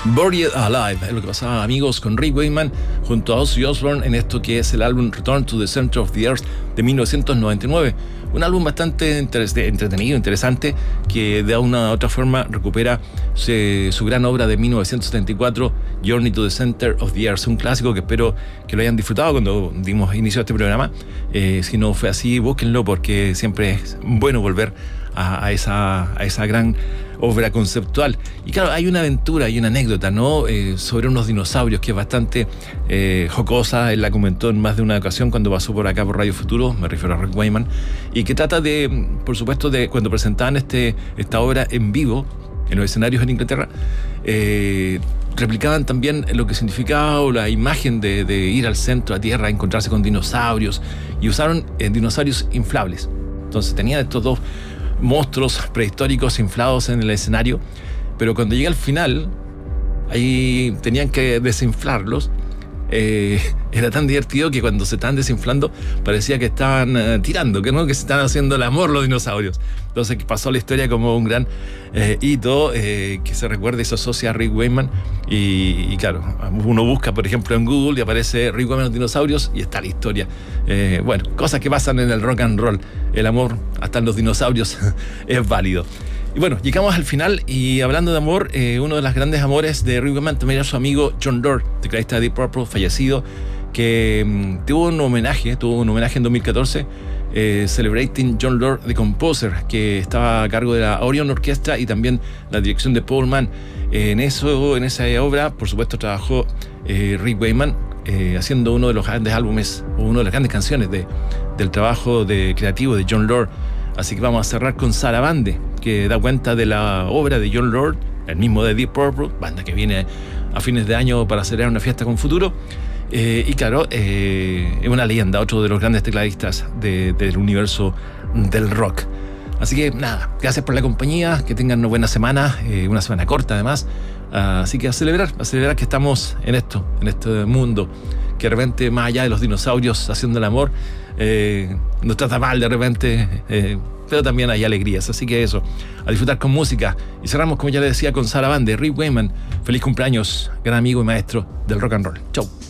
Buried Alive es lo que pasaba, amigos, con Rick Wakeman junto a Ozzy Osbourne en esto que es el álbum Return to the Center of the Earth de 1999. Un álbum bastante entretenido, interesante, que de una u otra forma recupera su gran obra de 1974, Journey to the Center of the Earth, un clásico que espero que lo hayan disfrutado cuando dimos inicio a este programa. Si no fue así, búsquenlo, porque siempre es bueno volver a esa gran obra conceptual. Y claro, hay una aventura y una anécdota, ¿no? Sobre unos dinosaurios que es bastante jocosa. Él la comentó en más de una ocasión cuando pasó por acá por Radio Futuro, me refiero a Rick Wakeman, y que trata de, por supuesto, de cuando presentaban esta obra en vivo en los escenarios en Inglaterra, replicaban también lo que significaba o la imagen de ir al centro, a tierra, a encontrarse con dinosaurios, y usaron dinosaurios inflables. Entonces tenían estos dos monstruos prehistóricos inflados en el escenario, pero cuando llega al final, ahí tenían que desinflarlos. Era tan divertido que cuando se estaban desinflando parecía que estaban tirando, que se estaban haciendo el amor los dinosaurios. Entonces pasó la historia como un gran hito que se recuerda y se asocia a Rick Wakeman. Y claro, uno busca, por ejemplo, en Google y aparece Rick Wakeman los dinosaurios y está la historia. Bueno, cosas que pasan en el rock and roll. El amor hasta en los dinosaurios es válido. Y bueno, llegamos al final, y hablando de amor, uno de los grandes amores de Rick Wakeman también era su amigo Jon Lord, tecladista de Deep Purple, fallecido, que tuvo un homenaje en 2014, Celebrating Jon Lord the Composer, que estaba a cargo de la Orion Orquestra y también la dirección de Paul Mann. En esa obra, por supuesto, trabajó Rick Wakeman, haciendo uno de los grandes álbumes, o una de las grandes canciones del trabajo creativo de Jon Lord. Así que vamos a cerrar con Sarabande, que da cuenta de la obra de Jon Lord, el mismo de Deep Purple, banda que viene a fines de año para celebrar una fiesta con futuro. Y claro, es una leyenda, otro de los grandes tecladistas del universo del rock. Así que nada, gracias por la compañía, que tengan una buena semana, una semana corta además. Así que a celebrar que estamos en este mundo que de repente, más allá de los dinosaurios haciendo el amor, nos trata mal de repente, pero también hay alegrías. Así que eso, a disfrutar con música. Y cerramos, como ya les decía, con Sarabande, Rick Wakeman. Feliz cumpleaños, gran amigo y maestro del rock and roll. Chau.